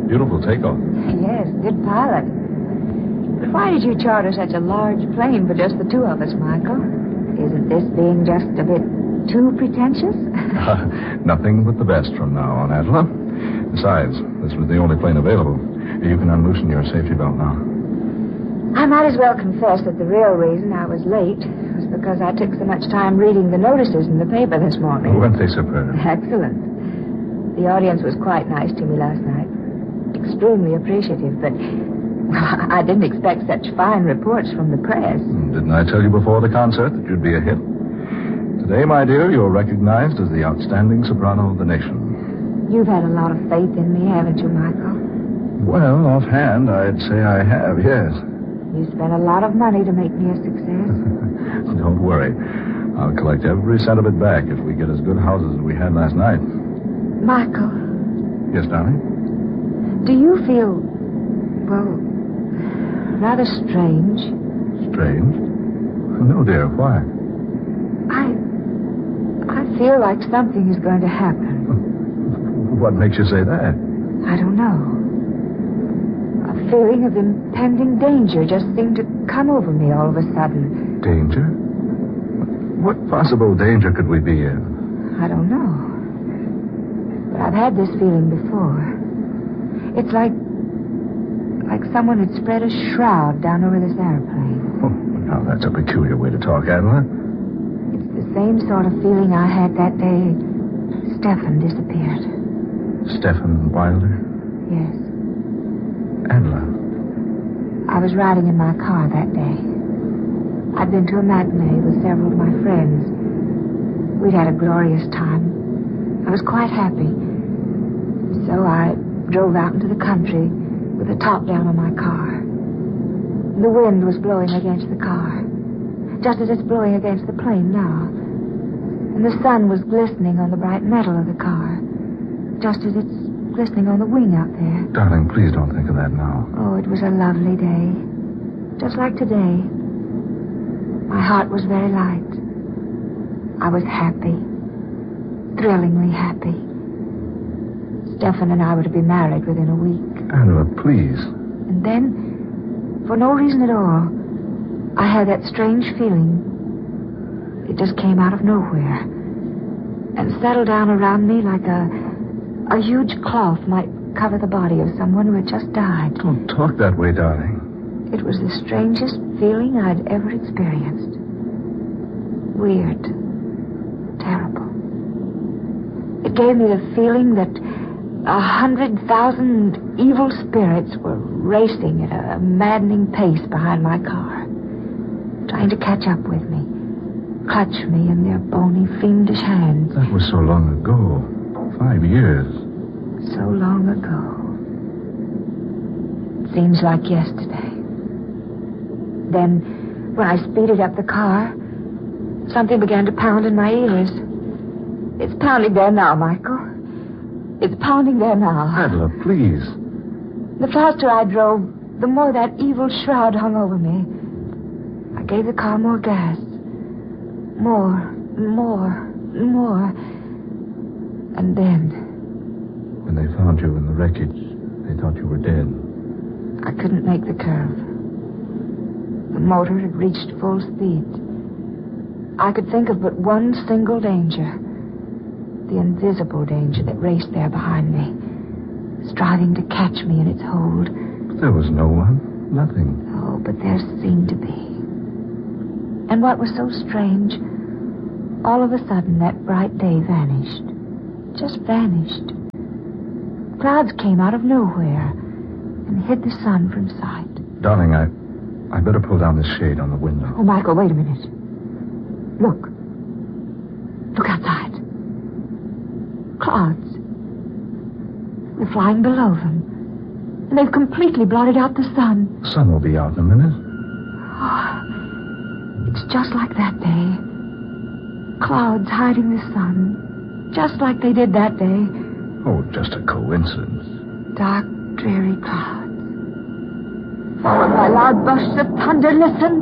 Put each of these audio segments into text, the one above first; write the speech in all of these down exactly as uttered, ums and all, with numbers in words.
Beautiful takeoff. Yes, good pilot. But why did you charter such a large plane for just the two of us, Michael? Isn't this being just a bit too pretentious? Uh, nothing but the best from now on, Adela. Besides, this was the only plane available. You can unloosen your safety belt now. I might as well confess that the real reason I was late was because I took so much time reading the notices in the paper this morning. Weren't they superb? Excellent. The audience was quite nice to me last night. Extremely appreciative, but I didn't expect such fine reports from the press. Didn't I tell you before the concert that you'd be a hit? Today, my dear, you're recognized as the outstanding soprano of the nation. You've had a lot of faith in me, haven't you, Michael? Well, offhand, I'd say I have, yes. You spent a lot of money to make me a success. Don't worry. I'll collect every cent of it back if we get as good houses as we had last night. Michael. Yes, darling? Do you feel, well, rather strange? Strange? No, dear. Why? I... I feel like something is going to happen. What makes you say that? I don't know. A feeling of impending danger just seemed to come over me all of a sudden. Danger? What possible danger could we be in? I don't know. But I've had this feeling before. It's like... like someone had spread a shroud down over this airplane. Oh, now that's a peculiar way to talk, Adela. It's the same sort of feeling I had that day Stefan disappeared. Stefan Wilder? Yes. Adela. I was riding in my car that day. I'd been to a matinee with several of my friends. We'd had a glorious time. I was quite happy. So I drove out into the country with the top down on my car. The wind was blowing against the car, just as it's blowing against the plane now. And the sun was glistening on the bright metal of the car, just as it's glistening on the wing out there. Darling, please don't think of that now. Oh, it was a lovely day. Just like today. My heart was very light. I was happy. Thrillingly happy. Stefan and I were to be married within a week. Adela, please. And then, for no reason at all, I had that strange feeling. It just came out of nowhere and settled down around me like a, a huge cloth might cover the body of someone who had just died. Don't talk that way, darling. It was the strangest feeling I'd ever experienced. Weird. Terrible. It gave me the feeling that a hundred thousand evil spirits were racing at a maddening pace behind my car, trying to catch up with me, clutch me in their bony, fiendish hands. That was so long ago. Five years. So long ago. Seems like yesterday. Then, when I speeded up the car, something began to pound in my ears. It's pounding there now, Michael. It's pounding there now. Adela, please. The faster I drove, the more that evil shroud hung over me. I gave the car more gas. More, more, more. And then... When they found you in the wreckage, they thought you were dead. I couldn't make the curve. The motor had reached full speed. I could think of but one single danger. The invisible danger that raced there behind me, striving to catch me in its hold. But there was no one. Nothing. Oh, but there seemed to be. And what was so strange, all of a sudden that bright day vanished. Just vanished. Clouds came out of nowhere and hid the sun from sight. Darling, I... I better pull down this shade on the window. Oh, Michael, wait a minute. Look. Look outside. Clouds. They're flying below them. And they've completely blotted out the sun. The sun will be out in a minute. Oh, it's just like that day. Clouds hiding the sun. Just like they did that day. Oh, just a coincidence. Dark, dreary clouds. Followed by loud bursts of thunder. Listen.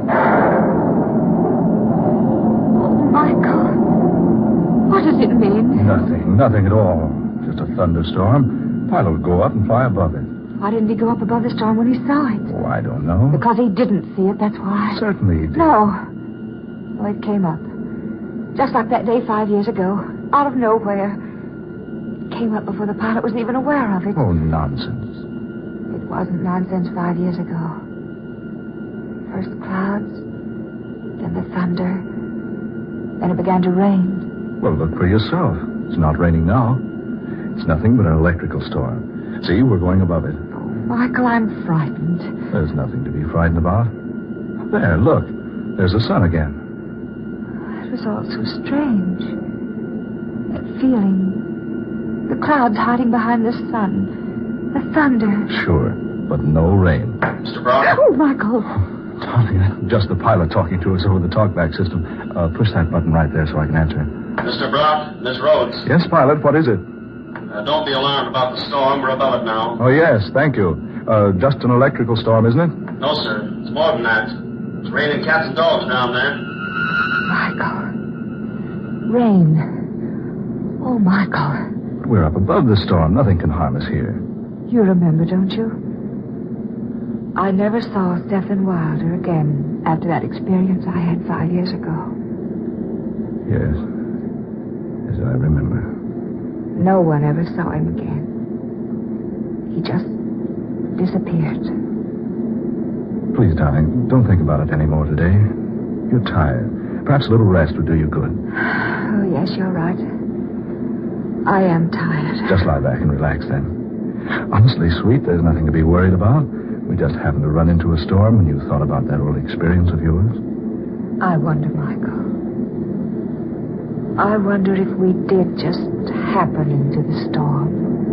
Oh, Michael. What does it mean? Nothing. Nothing at all. Just a thunderstorm. The pilot would go up and fly above it. Why didn't he go up above the storm when he saw it? Oh, I don't know. Because he didn't see it, that's why. Certainly he did. No. Oh, it came up. Just like that day five years ago. Out of nowhere. It came up before the pilot was even aware of it. Oh, nonsense. It wasn't nonsense five years ago. First the clouds, then the thunder, then it began to rain. Well, look for yourself. It's not raining now. It's nothing but an electrical storm. See, we're going above it. Oh, Michael, I'm frightened. There's nothing to be frightened about. There, look. There's the sun again. It was all so strange. That feeling. The clouds hiding behind the sun. The thunder. Sure, but no rain. Mister Brock? Oh, Michael. Darling, that's just the pilot talking to us over the talkback system. Uh, push that button right there so I can answer. Mister Brock, Miss Rhodes. Yes, pilot, what is it? Uh, don't be alarmed about the storm. We're above it now. Oh, yes, thank you. Uh, just an electrical storm, isn't it? No, sir. It's more than that. It's raining cats and dogs down there. Michael. Rain. Oh, Michael. We're up above the storm. Nothing can harm us here. You remember, don't you? I never saw Stephen Wilder again after that experience I had five years ago. Yes. Yes, I remember. No one ever saw him again. He just disappeared. Please, darling, don't think about it anymore today. You're tired. Perhaps a little rest would do you good. Oh, yes, you're right. I am tired. Just lie back and relax then. Honestly, sweet, there's nothing to be worried about. We just happened to run into a storm and you thought about that old experience of yours. I wonder, Michael. I wonder if we did just happen into the storm.